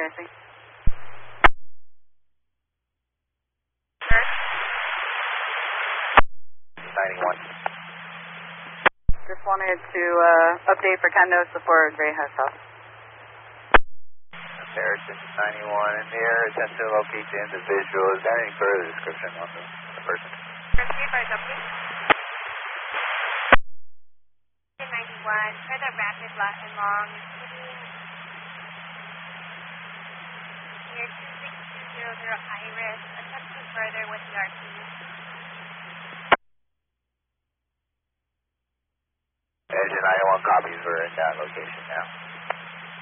I see. Sir? 91. Just wanted to update for Candos before Gray has off. There, 91 in here. Attempt to locate the individual. Is there any further description on the person? First by W. 91, further rapid loss and long. Near 26200 Iris. Attempting further with the RP. Engine 91 copies. We're in that location now.